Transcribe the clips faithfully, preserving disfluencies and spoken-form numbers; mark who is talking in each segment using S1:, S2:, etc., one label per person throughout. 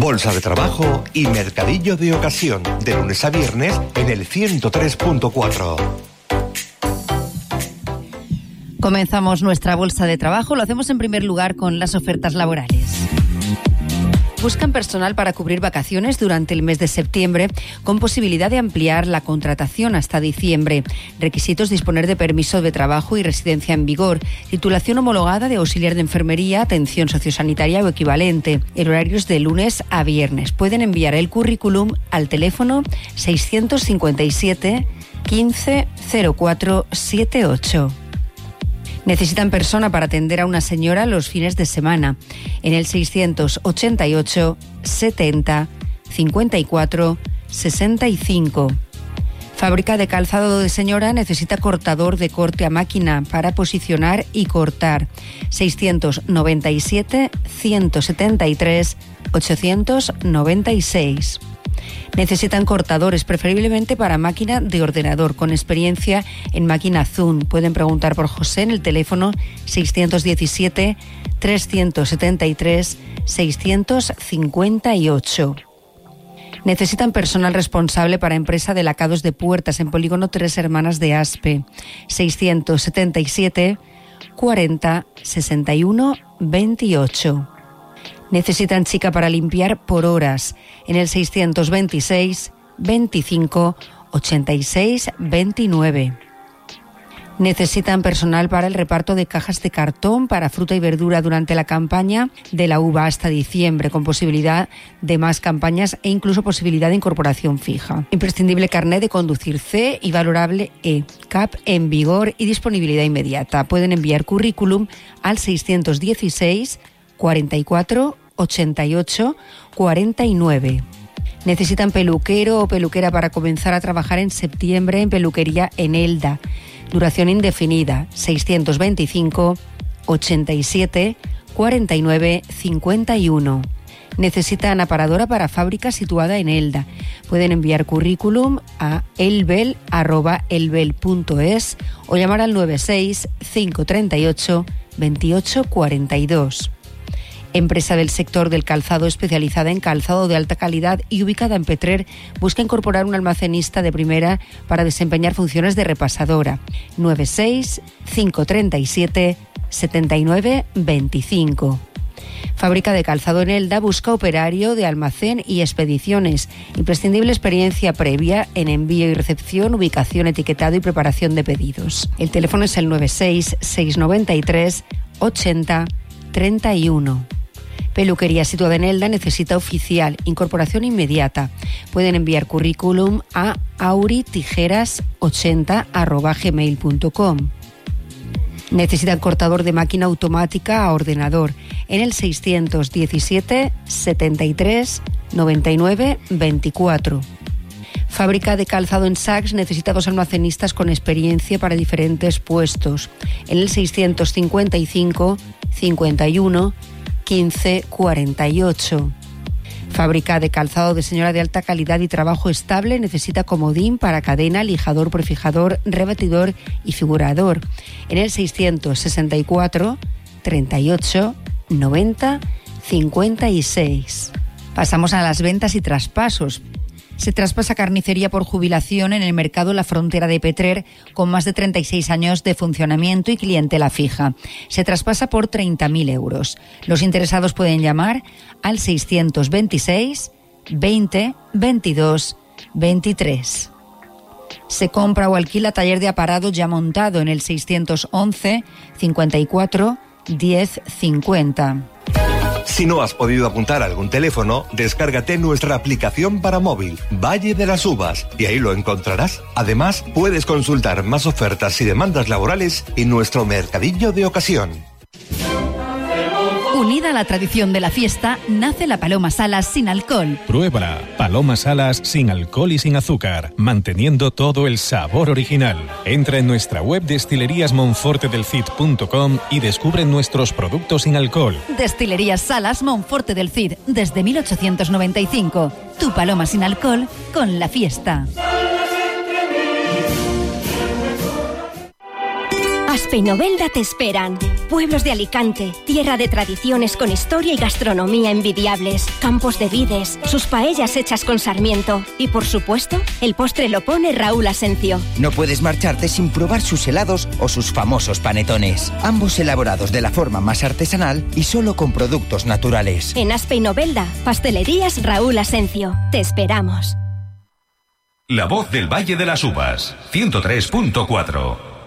S1: Bolsa de Trabajo y Mercadillo de Ocasión, de lunes a viernes en el ciento tres punto cuatro.
S2: Comenzamos nuestra bolsa de trabajo. Lo hacemos en primer lugar con las ofertas laborales. Buscan personal para cubrir vacaciones durante el mes de septiembre, con posibilidad de ampliar la contratación hasta diciembre. Requisitos: disponer de permiso de trabajo y residencia en vigor, titulación homologada de auxiliar de enfermería, atención sociosanitaria o equivalente. El horario es de lunes a viernes. Pueden enviar el currículum al teléfono seiscientos cincuenta y siete quince cero cuatro setenta y ocho. Necesitan persona para atender a una señora los fines de semana. En el seiscientos ochenta y ocho setenta cincuenta y cuatro sesenta y cinco. Fábrica de calzado de señora necesita cortador de corte a máquina para posicionar y cortar. seiscientos noventa y siete ciento setenta y tres ochocientos noventa y seis. Necesitan cortadores, preferiblemente para máquina de ordenador, con experiencia en máquina Zoom. Pueden preguntar por José en el teléfono seiscientos diecisiete trescientos setenta y tres seiscientos cincuenta y ocho. Necesitan personal responsable para empresa de lacados de puertas en Polígono Tres Hermanas de Aspe. seiscientos setenta y siete cuarenta sesenta y uno veintiocho. Necesitan chica para limpiar por horas en el seiscientos veintiséis veinticinco ochenta y seis veintinueve. Necesitan personal para el reparto de cajas de cartón para fruta y verdura durante la campaña de la uva hasta diciembre, con posibilidad de más campañas e incluso posibilidad de incorporación fija. Imprescindible carnet de conducir C y valorable E, C A P en vigor y disponibilidad inmediata. Pueden enviar currículum al seiscientos dieciséis cuarenta y cuatro ochenta y ocho cuarenta y nueve. Necesitan peluquero o peluquera para comenzar a trabajar en septiembre en peluquería en Elda. Duración indefinida, seiscientos veinticinco ochenta y siete cuarenta y nueve cincuenta y uno. Necesitan aparadora para fábrica situada en Elda. Pueden enviar currículum a elbel arroba elbel punto es o llamar al noventa y seis cinco treinta y ocho veintiocho cuarenta y dos. Empresa del sector del calzado especializada en calzado de alta calidad y ubicada en Petrer, busca incorporar un almacenista de primera para desempeñar funciones de repasadora. noventa y seis cinco treinta y siete setenta y nueve veinticinco. Fábrica de calzado en Elda busca operario de almacén y expediciones. Imprescindible experiencia previa en envío y recepción, ubicación, etiquetado y preparación de pedidos. El teléfono es el noventa y seis seiscientos noventa y tres ochenta treinta y uno. Peluquería situada en Elda necesita oficial, incorporación inmediata. Pueden enviar currículum a auritijeras ochenta arroba gmail punto com. Necesitan cortador de máquina automática a ordenador en el seiscientos diecisiete setenta y tres noventa y nueve veinticuatro. Fábrica de calzado en Saks necesita dos almacenistas con experiencia para diferentes puestos en el seiscientos cincuenta y cinco cincuenta y uno quince cuarenta y ocho. Fábrica de calzado de señora de alta calidad y trabajo estable necesita comodín para cadena, lijador, prefijador, rebatidor y figurador en el seiscientos sesenta y cuatro treinta y ocho noventa cincuenta y seis. Pasamos a las ventas y traspasos. Se traspasa carnicería por jubilación en el mercado La Frontera de Petrer, con más de treinta y seis años de funcionamiento y clientela fija. Se traspasa por treinta mil euros. Los interesados pueden llamar al seiscientos veintiséis veinte veintidós veintitrés. Se compra o alquila taller de aparado ya montado en el seiscientos once cincuenta y cuatro diez cincuenta.
S1: Si no has podido apuntar algún teléfono, descárgate nuestra aplicación para móvil, Valle de las Uvas, y ahí lo encontrarás. Además, puedes consultar más ofertas y demandas laborales en nuestro mercadillo de ocasión.
S3: Unida a la tradición de la fiesta, nace la Paloma Salas sin alcohol.
S4: Pruébala. Paloma Salas sin alcohol y sin azúcar, manteniendo todo el sabor original. Entra en nuestra web destilerías monforte del cid punto com y descubre nuestros productos sin alcohol.
S3: Destilerías Salas Monforte del Cid, desde mil ochocientos noventa y cinco. Tu Paloma sin alcohol con la fiesta.
S5: Aspe y Novelda te esperan. Pueblos de Alicante, tierra de tradiciones con historia y gastronomía envidiables, campos de vides, sus paellas hechas con sarmiento y, por supuesto, el postre lo pone Raúl Asencio.
S6: No puedes marcharte sin probar sus helados o sus famosos panetones, ambos elaborados de la forma más artesanal y solo con productos naturales.
S5: En Aspe y Novelda, pastelerías Raúl Asencio. Te esperamos.
S7: La voz del Valle de las Uvas, ciento tres punto cuatro.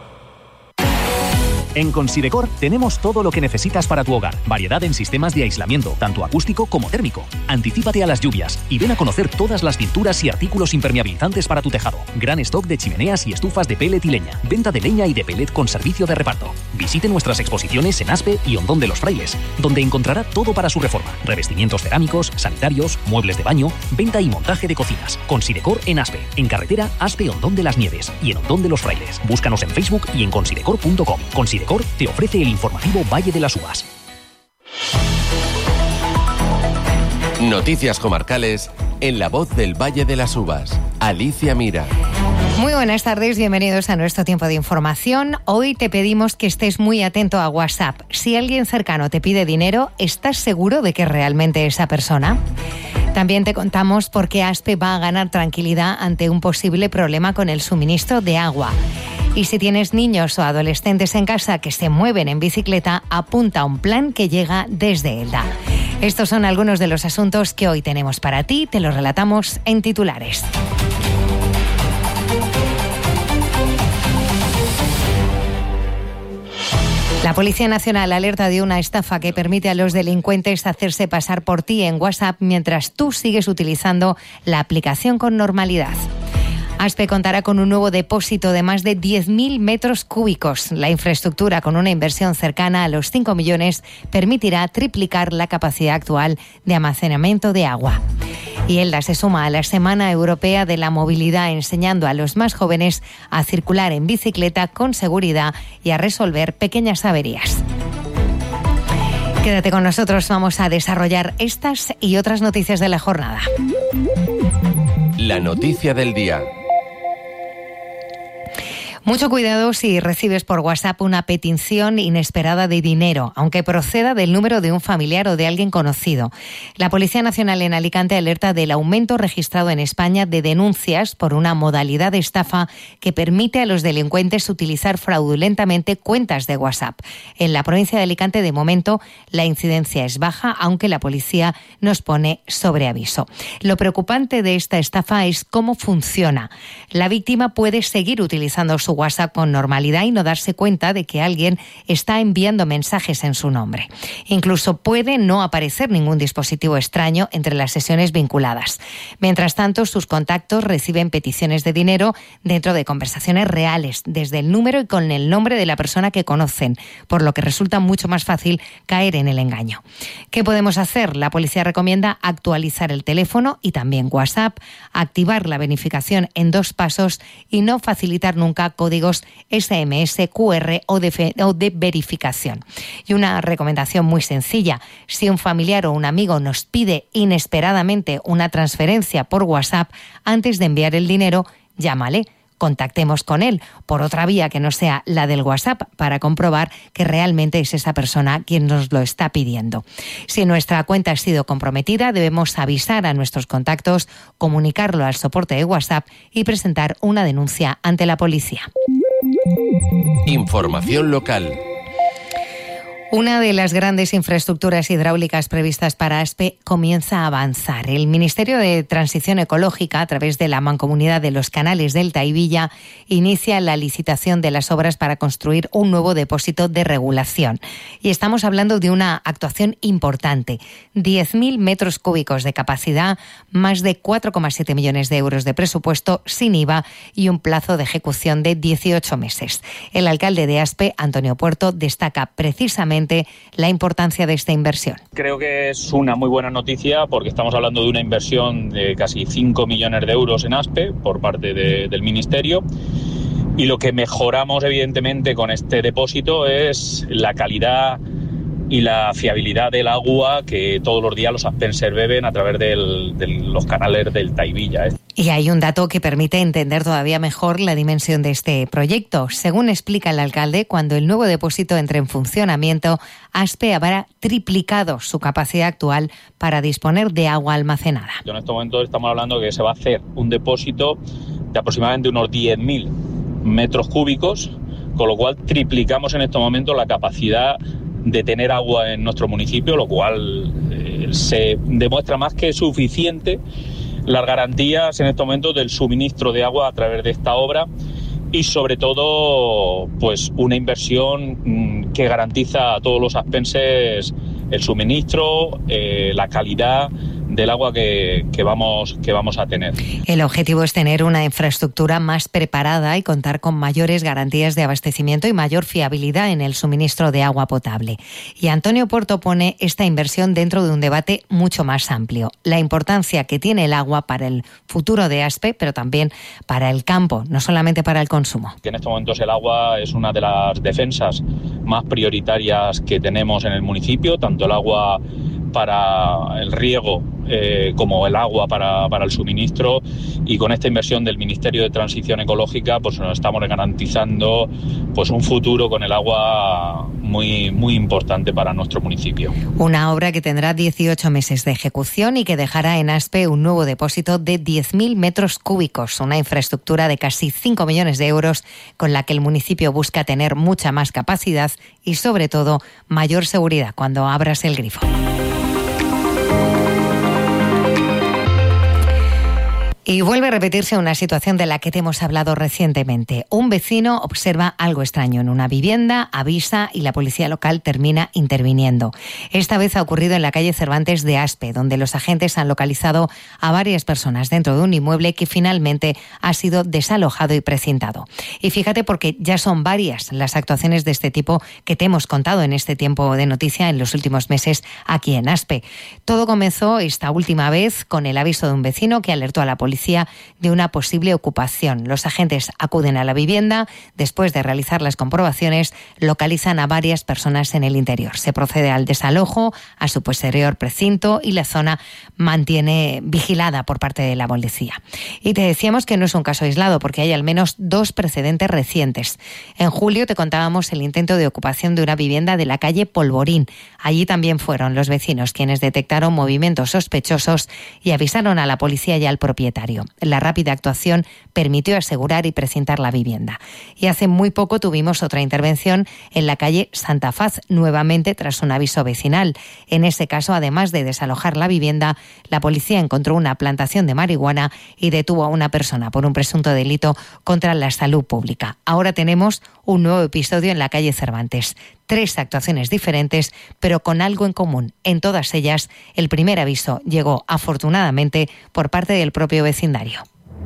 S8: En Considecor tenemos todo lo que necesitas para tu hogar. Variedad en sistemas de aislamiento, tanto acústico como térmico. Anticípate a las lluvias y ven a conocer todas las pinturas y artículos impermeabilizantes para tu tejado. Gran stock de chimeneas y estufas de pellet y leña. Venta de leña y de pellet con servicio de reparto. Visite nuestras exposiciones en Aspe y Hondón de los Frailes, donde encontrará todo para su reforma. Revestimientos cerámicos, sanitarios, muebles de baño, venta y montaje de cocinas. Considecor en Aspe, en carretera Aspe Hondón de las Nieves y en Hondón de los Frailes. Búscanos en Facebook y en considecor punto com. Considecor te ofrece el informativo Valle de las Uvas.
S9: Noticias comarcales en La Voz del Valle de las Uvas. Alicia Mira.
S10: Muy buenas tardes, bienvenidos a nuestro tiempo de información. Hoy te pedimos que estés muy atento a WhatsApp. Si alguien cercano te pide dinero, ¿estás seguro de que es realmente esa persona? También te contamos por qué Aspe va a ganar tranquilidad ante un posible problema con el suministro de agua. Y si tienes niños o adolescentes en casa que se mueven en bicicleta, apunta a un plan que llega desde Elda. Estos son algunos de los asuntos que hoy tenemos para ti, te los relatamos en titulares. La Policía Nacional alerta de una estafa que permite a los delincuentes hacerse pasar por ti en WhatsApp mientras tú sigues utilizando la aplicación con normalidad. Aspe contará con un nuevo depósito de más de diez mil metros cúbicos. La infraestructura, con una inversión cercana a los cinco millones, permitirá triplicar la capacidad actual de almacenamiento de agua. Y Elda se suma a la Semana Europea de la Movilidad, enseñando a los más jóvenes a circular en bicicleta con seguridad y a resolver pequeñas averías. Quédate con nosotros, vamos a desarrollar estas y otras noticias de la jornada.
S9: La noticia del día.
S10: Mucho cuidado si recibes por WhatsApp una petición inesperada de dinero, aunque proceda del número de un familiar o de alguien conocido. La Policía Nacional en Alicante alerta del aumento registrado en España de denuncias por una modalidad de estafa que permite a los delincuentes utilizar fraudulentamente cuentas de WhatsApp. En la provincia de Alicante, de momento, la incidencia es baja, aunque la policía nos pone sobre aviso. Lo preocupante de esta estafa es cómo funciona. La víctima puede seguir utilizando su WhatsApp con normalidad y no darse cuenta de que alguien está enviando mensajes en su nombre. Incluso puede no aparecer ningún dispositivo extraño entre las sesiones vinculadas. Mientras tanto, sus contactos reciben peticiones de dinero dentro de conversaciones reales, desde el número y con el nombre de la persona que conocen, por lo que resulta mucho más fácil caer en el engaño. ¿Qué podemos hacer? La policía recomienda actualizar el teléfono y también WhatsApp, activar la verificación en dos pasos y no facilitar nunca códigos ese eme ese, cu erre o de, fe, o de verificación. Y una recomendación muy sencilla: si un familiar o un amigo nos pide inesperadamente una transferencia por WhatsApp, antes de enviar el dinero, llámale. Contactemos con él por otra vía que no sea la del WhatsApp para comprobar que realmente es esa persona quien nos lo está pidiendo. Si nuestra cuenta ha sido comprometida, debemos avisar a nuestros contactos, comunicarlo al soporte de WhatsApp y presentar una denuncia ante la policía.
S9: Información local.
S10: Una de las grandes infraestructuras hidráulicas previstas para Aspe comienza a avanzar. El Ministerio de Transición Ecológica, a través de la Mancomunidad de los Canales Delta y Villa, inicia la licitación de las obras para construir un nuevo depósito de regulación. Y estamos hablando de una actuación importante. diez mil metros cúbicos de capacidad, más de cuatro coma siete millones de euros de presupuesto sin I V A y un plazo de ejecución de dieciocho meses. El alcalde de Aspe, Antonio Puerto, destaca precisamente la importancia de esta inversión.
S11: Creo que es una muy buena noticia porque estamos hablando de una inversión de casi cinco millones de euros en Aspe por parte de, del Ministerio, y lo que mejoramos evidentemente con este depósito es la calidad y la fiabilidad del agua que todos los días los Aspenser beben a través del, de los canales del Taivilla. ¿eh?
S10: Y hay un dato que permite entender todavía mejor la dimensión de este proyecto. Según explica el alcalde, cuando el nuevo depósito entre en funcionamiento, ASPE habrá triplicado su capacidad actual para disponer de agua almacenada.
S11: En este momento estamos hablando de que se va a hacer un depósito de aproximadamente unos diez mil metros cúbicos, con lo cual triplicamos en este momento la capacidad de tener agua en nuestro municipio, lo cual eh, se demuestra más que suficiente las garantías en este momento del suministro de agua a través de esta obra y sobre todo pues una inversión que garantiza a todos los aspenses el suministro, eh, la calidad del agua que, que, vamos, que vamos a tener.
S10: El objetivo es tener una infraestructura más preparada y contar con mayores garantías de abastecimiento y mayor fiabilidad en el suministro de agua potable. Y Antonio Puerto pone esta inversión dentro de un debate mucho más amplio. La importancia que tiene el agua para el futuro de ASPE, pero también para el campo, no solamente para el consumo.
S11: En estos momentos el agua es una de las defensas más prioritarias que tenemos en el municipio, tanto el agua para el riego eh, como el agua para, para el suministro, y con esta inversión del Ministerio de Transición Ecológica pues nos estamos garantizando pues un futuro con el agua muy, muy importante para nuestro municipio.
S10: Una obra que tendrá dieciocho meses de ejecución y que dejará en ASPE un nuevo depósito de diez mil metros cúbicos, una infraestructura de casi cinco millones de euros con la que el municipio busca tener mucha más capacidad y sobre todo mayor seguridad cuando abras el grifo. Y vuelve a repetirse una situación de la que te hemos hablado recientemente. Un vecino observa algo extraño en una vivienda, avisa y la policía local termina interviniendo. Esta vez ha ocurrido en la calle Cervantes de ASPE, donde los agentes han localizado a varias personas dentro de un inmueble que finalmente ha sido desalojado y precintado. Y fíjate, porque ya son varias las actuaciones de este tipo que te hemos contado en este tiempo de noticia en los últimos meses aquí en ASPE. Todo comenzó esta última vez con el aviso de un vecino que alertó a la policía de una posible ocupación. Los agentes acuden a la vivienda, después de realizar las comprobaciones, localizan a varias personas en el interior. Se procede al desalojo, a su posterior precinto y la zona mantiene vigilada por parte de la policía. Y te decíamos que no es un caso aislado porque hay al menos dos precedentes recientes. En julio te contábamos el intento de ocupación de una vivienda de la calle Polvorín. Allí también fueron los vecinos quienes detectaron movimientos sospechosos y avisaron a la policía y al propietario. La rápida actuación permitió asegurar y precintar la vivienda. Y hace muy poco tuvimos otra intervención en la calle Santa Faz, nuevamente tras un aviso vecinal. En ese caso, además de desalojar la vivienda, la policía encontró una plantación de marihuana y detuvo a una persona por un presunto delito contra la salud pública. Ahora tenemos un nuevo episodio en la calle Cervantes. Tres actuaciones diferentes, pero con algo en común. En todas ellas, el primer aviso llegó afortunadamente por parte del propio vecindario.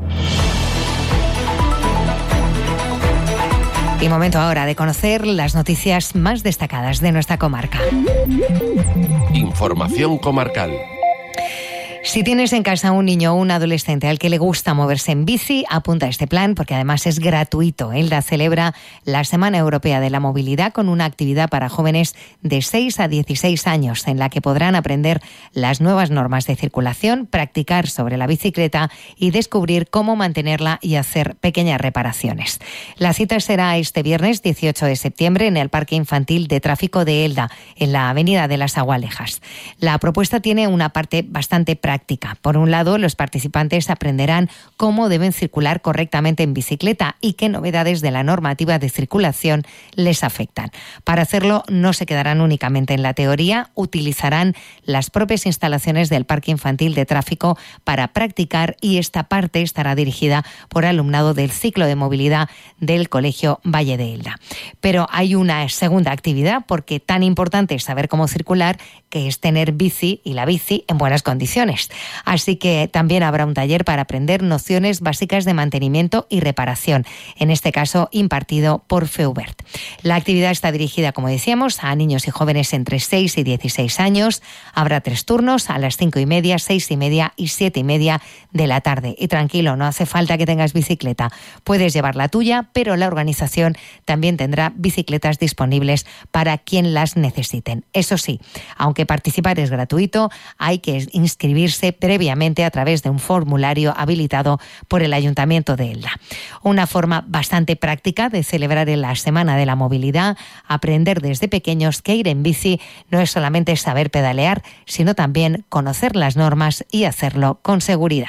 S10: Y momento ahora de conocer las noticias más destacadas de nuestra comarca.
S9: Información comarcal.
S10: Si tienes en casa un niño o un adolescente al que le gusta moverse en bici, apunta a este plan porque además es gratuito. Elda celebra la Semana Europea de la Movilidad con una actividad para jóvenes de seis a dieciséis años en la que podrán aprender las nuevas normas de circulación, practicar sobre la bicicleta y descubrir cómo mantenerla y hacer pequeñas reparaciones. La cita será este viernes dieciocho de septiembre en el Parque Infantil de Tráfico de Elda, en la Avenida de las Agualejas. La propuesta tiene una parte bastante práctica. Por un lado, los participantes aprenderán cómo deben circular correctamente en bicicleta y qué novedades de la normativa de circulación les afectan. Para hacerlo, no se quedarán únicamente en la teoría, utilizarán las propias instalaciones del Parque Infantil de Tráfico para practicar, y esta parte estará dirigida por alumnado del ciclo de movilidad del Colegio Valle de Elda. Pero hay una segunda actividad, porque tan importante es saber cómo circular, que es tener bici y la bici en buenas condiciones. materiales. Así que también habrá un taller para aprender nociones básicas de mantenimiento y reparación, en este caso impartido por Feubert. La actividad está dirigida, como decíamos, a niños y jóvenes entre seis y dieciséis años. Habrá tres turnos, a las cinco y media, seis y media y siete y media de la tarde. Y tranquilo, no hace falta que tengas bicicleta. Puedes llevar la tuya, pero la organización también tendrá bicicletas disponibles para quien las necesiten. Eso sí, aunque participar es gratuito, hay que inscribirse previamente a través de un formulario habilitado por el Ayuntamiento de Elda. Una forma bastante práctica de celebrar en la Semana de la Movilidad, aprender desde pequeños que ir en bici no es solamente saber pedalear, sino también conocer las normas y hacerlo con seguridad.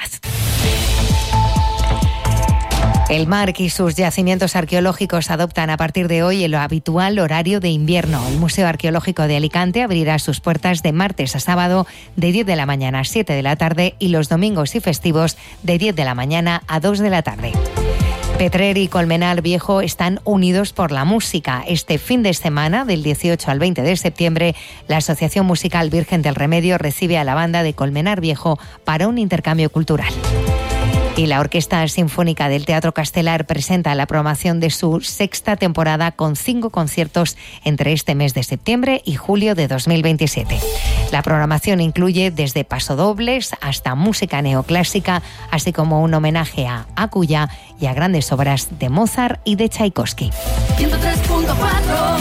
S10: El Marc y sus yacimientos arqueológicos adoptan a partir de hoy el habitual horario de invierno. El Museo Arqueológico de Alicante abrirá sus puertas de martes a sábado de diez de la mañana a siete de la tarde y los domingos y festivos de diez de la mañana a dos de la tarde. Petrer y Colmenar Viejo están unidos por la música. Este fin de semana, del dieciocho al veinte de septiembre, la Asociación Musical Virgen del Remedio recibe a la banda de Colmenar Viejo para un intercambio cultural. Y la Orquesta Sinfónica del Teatro Castelar presenta la programación de su sexta temporada con cinco conciertos entre este mes de septiembre y julio de dos mil veintisiete. La programación incluye desde pasodobles hasta música neoclásica, así como un homenaje a Akuya y a grandes obras de Mozart y de Tchaikovsky.
S12: ciento tres punto cuatro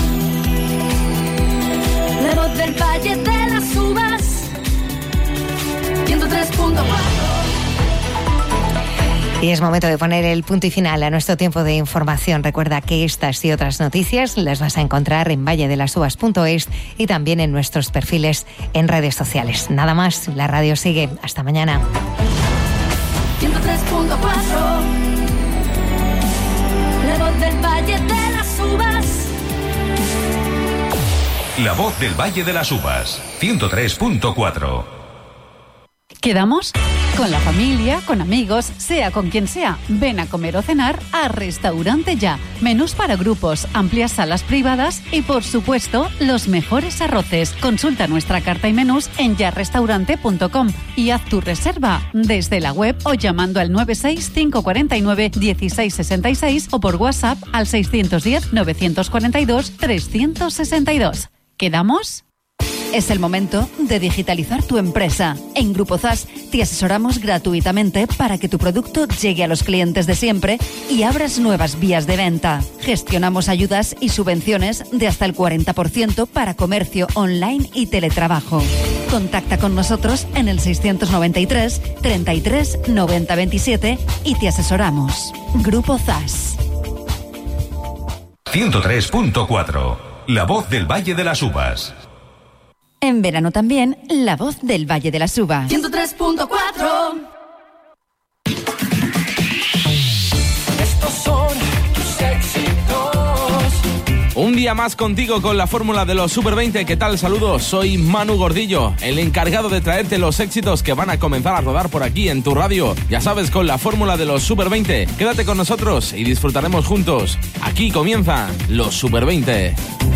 S12: La voz del Valle de las Uvas. ciento tres punto cuatro
S10: Y es momento de poner el punto y final a nuestro tiempo de información. Recuerda que estas y otras noticias las vas a encontrar en valledelasuvas punto es y también en nuestros perfiles en redes sociales. Nada más, la radio sigue. Hasta mañana.
S12: ciento tres punto cuatro La voz del Valle de las Uvas.
S7: La voz del Valle de las Uvas. ciento tres punto cuatro.
S3: ¿Quedamos? Con la familia, con amigos, sea con quien sea. Ven a comer o cenar a Restaurante Ya. Menús para grupos, amplias salas privadas y, por supuesto, los mejores arroces. Consulta nuestra carta y menús en ya restaurante punto com y haz tu reserva desde la web o llamando al nueve seis cinco cuatro nueve uno seis seis seis o por WhatsApp al seis uno cero nueve cuatro dos tres seis dos. ¿Quedamos? Es el momento de digitalizar tu empresa. En Grupo Zas te asesoramos gratuitamente para que tu producto llegue a los clientes de siempre y abras nuevas vías de venta. Gestionamos ayudas y subvenciones de hasta el cuarenta por ciento para comercio online y teletrabajo. Contacta con nosotros en el seiscientos noventa y tres, treinta y tres, noventa veintisiete y te asesoramos. Grupo Zas.
S7: ciento tres punto cuatro. La voz del Valle de las Uvas.
S2: En verano también, la voz del Valle de las Uvas.
S12: ciento tres punto cuatro
S13: Estos son tus éxitos. Un día más contigo con la fórmula de los Super veinte. ¿Qué tal? Saludos, soy Manu Gordillo, el encargado de traerte los éxitos que van a comenzar a rodar por aquí en tu radio. Ya sabes, con la fórmula de los Super veinte. Quédate con nosotros y disfrutaremos juntos. Aquí comienzan los Super veinte.